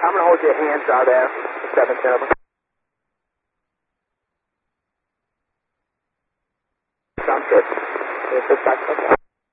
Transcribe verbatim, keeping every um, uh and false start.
I'm going to hold your hands out there, seven seven. Sounds good. It's a